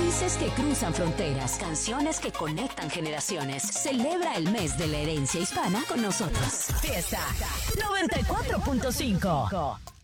Raíces que cruzan fronteras, canciones que conectan generaciones. Celebra el mes de la herencia hispana con nosotros. Fiesta 94.5.